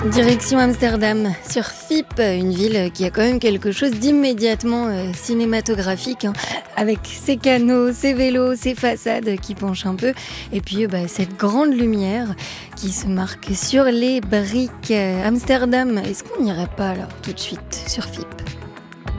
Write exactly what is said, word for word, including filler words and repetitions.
Direction Amsterdam, sur Fiep, une ville qui a quand même quelque chose d'immédiatement euh, cinématographique, hein, avec ses canaux, ses vélos, ses façades qui penchent un peu, et puis euh, bah, cette grande lumière qui se marque sur les briques. Euh, Amsterdam, est-ce qu'on n'irait pas alors tout de suite sur Fiep ?